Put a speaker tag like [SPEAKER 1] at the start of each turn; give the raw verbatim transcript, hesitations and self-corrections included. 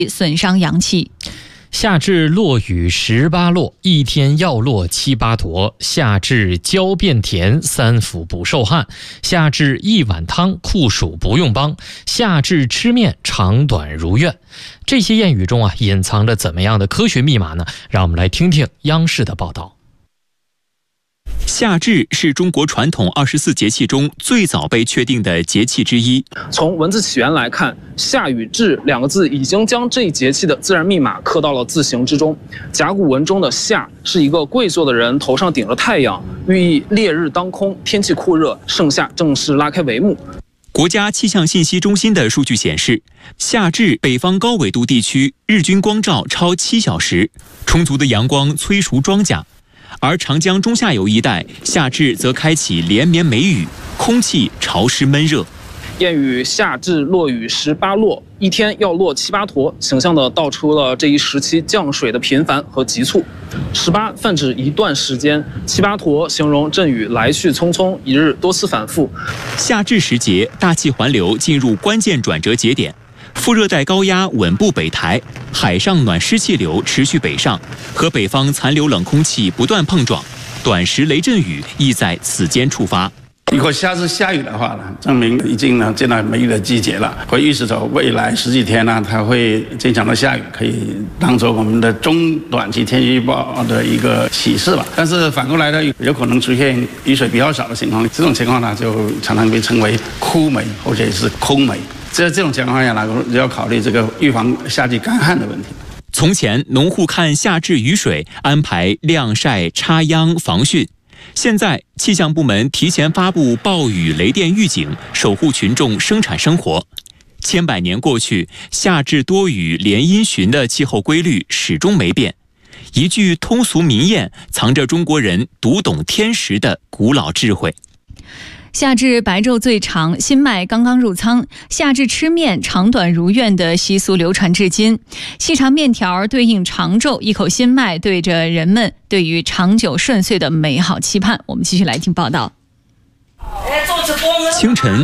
[SPEAKER 1] 损伤阳气。
[SPEAKER 2] 夏至落雨十八落，一天要落七八坨。夏至浇便田，三伏不受旱。夏至一碗汤，酷暑不用帮。夏至吃面，长短如愿。这些谚语中啊，隐藏着怎么样的科学密码呢？让我们来听听央视的报道。
[SPEAKER 3] 夏至是中国传统二十四节气中最早被确定的节气之一。
[SPEAKER 4] 从文字起源来看，夏与至两个字已经将这一节气的自然密码刻到了字形之中。甲骨文中的夏是一个跪坐的人头上顶着太阳，寓意烈日当空，天气酷热，盛夏正式拉开帷幕。
[SPEAKER 3] 国家气象信息中心的数据显示，夏至北方高纬度地区日均光照超七小时，充足的阳光催熟庄稼。而长江中下游一带，夏至则开启连绵梅雨，空气潮湿闷热。
[SPEAKER 4] 谚语夏至落雨十八落，一天要落七八坨，形象地道出了这一时期降水的频繁和急促。十八泛指一段时间，七八坨形容阵雨来去匆匆，一日多次反复。
[SPEAKER 3] 夏至时节，大气环流进入关键转折节点。副热带高压稳步北抬，海上暖湿气流持续北上，和北方残留冷空气不断碰撞，短时雷阵雨亦在此间触发。
[SPEAKER 5] 如果夏至下雨的话呢，证明已经呢进入梅雨的季节了，会预示着未来十几天呢，它会经常的下雨，可以当做我们的中短期天气预报的一个启示吧。但是反过来呢，有可能出现雨水比较少的情况，这种情况呢，就常常被称为枯梅或者是空梅。这这种情况下呢，要考虑这个预防夏季干旱的问题。
[SPEAKER 3] 从前，农户看夏至雨水，安排晾晒、插秧、防汛。现在，气象部门提前发布暴雨雷电预警，守护群众生产生活。千百年过去，夏至多雨连阴旬的气候规律始终没变。一句通俗民谚，藏着中国人读懂天时的古老智慧。
[SPEAKER 1] 夏至白昼最长，新麦刚刚入仓。夏至吃面，长短如愿的习俗流传至今。细长面条对应长昼，一口新麦对着人们对于长久顺遂的美好期盼。我们继续来听报道。
[SPEAKER 3] 清晨，